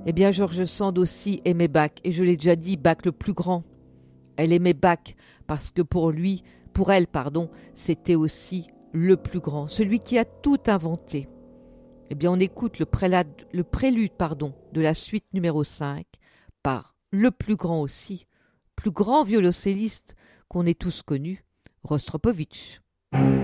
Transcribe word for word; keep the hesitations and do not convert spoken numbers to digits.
Eh bien, George Sand aussi aimait Bach, et je l'ai déjà dit, Bach le plus grand. Elle aimait Bach parce que pour lui, pour elle, pardon, c'était aussi le plus grand, celui qui a tout inventé. Eh bien, on écoute le, prélade, le prélude pardon, de la suite numéro cinq par le plus grand aussi, plus grand violoncelliste qu'on ait tous connu, Rostropovitch.